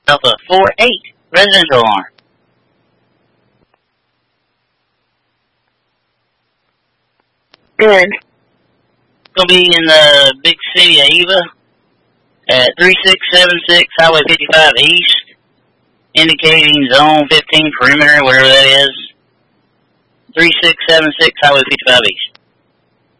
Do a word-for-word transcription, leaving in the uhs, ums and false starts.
Alpha four eight, residential alarm. Good. Gonna be in the big city of Eva at three six seven six Highway fifty-five East, indicating zone fifteen perimeter, whatever that is. three six seven six Highway fifty-five East.